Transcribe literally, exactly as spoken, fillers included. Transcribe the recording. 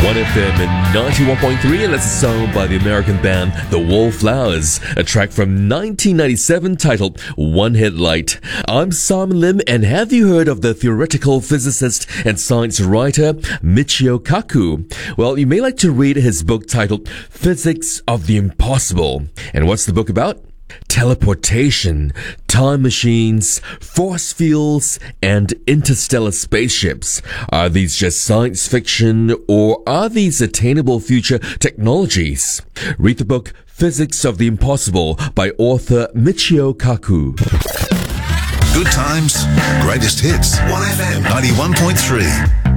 one F M and ninety-one point three, and that's a song by the American band The Wallflowers, a track from nineteen ninety-seven titled One Headlight. I'm Simon Lim, and have you heard of the theoretical physicist and science writer Michio Kaku? Well, you may like to read his book titled Physics of the Impossible. And what's the book about? Teleportation, time machines, force fields, and interstellar spaceships. Are these just science fiction, or are these attainable future technologies? Read the book Physics of the Impossible by author Michio Kaku. Good times, greatest hits. one F M ninety-one point three.